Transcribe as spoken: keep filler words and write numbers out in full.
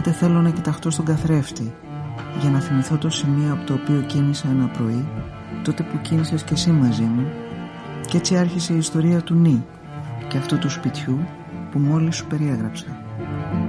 Οπότε θέλω να κοιταχτώ στον καθρέφτη για να θυμηθώ το σημείο από το οποίο κίνησα ένα πρωί, τότε που κίνησες και εσύ μαζί μου, και έτσι άρχισε η ιστορία του Νι και αυτού του σπιτιού που μόλις σου περιέγραψα.